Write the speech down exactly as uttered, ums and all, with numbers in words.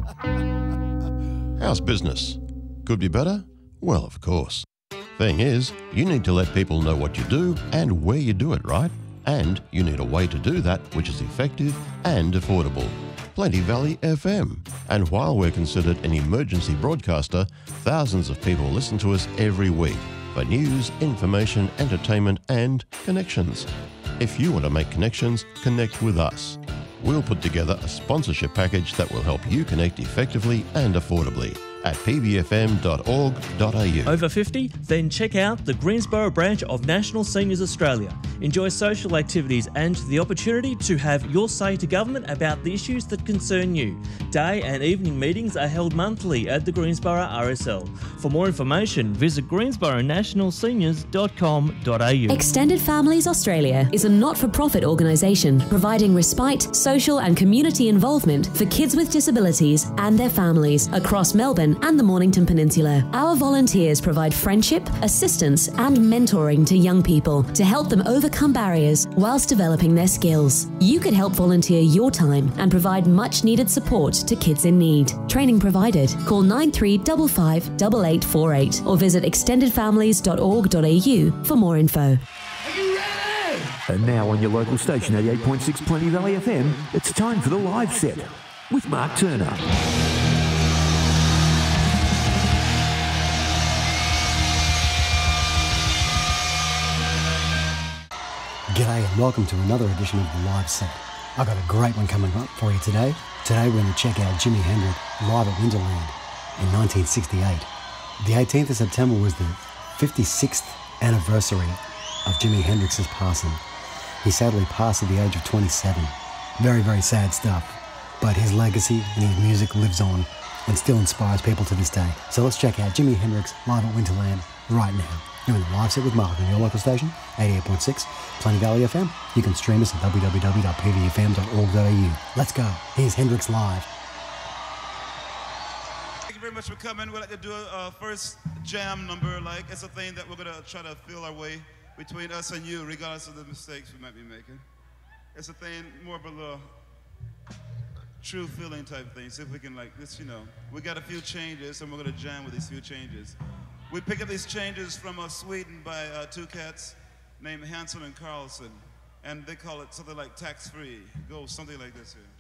How's business? Could be better? Well, of course. Thing is, you need to let people know what you do and where you do it, right? And you need a way to do that which is effective and affordable. Plenty Valley F M. And while we're considered an emergency broadcaster, thousands of people listen to us every week for news, information, entertainment, and connections. If you want to make connections, connect with us. We'll put together a sponsorship package that will help you connect effectively and affordably at p b f m dot org dot a u. Over fifty? Then check out the Greensboro branch of National Seniors Australia. Enjoy social activities and the opportunity to have your say to government about the issues that concern you. Day and evening meetings are held monthly at the Greensboro R S L. For more information, visit greensboro national seniors dot com dot a u. Extended Families Australia is a not-for-profit organisation providing respite, social and community involvement for kids with disabilities and their families across Melbourne and the Mornington Peninsula. Our volunteers provide friendship, assistance and mentoring to young people to help them overcome barriers whilst developing their skills. You could help volunteer your time and provide much needed support to kids in need. Training provided. Call nine three five five eight eight four eight or visit extended families dot org dot a u for more info. And now on your local station, eighty-eight point six Plenty Valley F M, it's time for the live set with Mark Turner. G'day and welcome to another edition of the live set. I've got a great one coming up for you today. Today we're going to check out Jimi Hendrix live at Winterland in nineteen sixty-eight. The eighteenth of September was the fifty-sixth anniversary of Jimi Hendrix's passing. He sadly passed at the age of twenty-seven. Very, very sad stuff. But his legacy and his music lives on and still inspires people to this day. So let's check out Jimi Hendrix live at Winterland right now. You're in the live set with Mark on your local station, eighty-eight point six Plenty Valley F M. You can stream us at w w w dot p v f m dot org dot a u. Let's go. Here's Hendrix live. Thank you very much for coming. We'd like to do a uh, first jam number. Like, it's a thing that we're going to try to feel our way between us and you, regardless of the mistakes we might be making. It's a thing, more of a little true feeling type thing. See if we can, like, this, you know, we got a few changes, and we're going to jam with these few changes. We pick up these changes from uh, Sweden by uh, two cats named Hansson and Carlson, and they call it something like tax-free. It goes something like this here.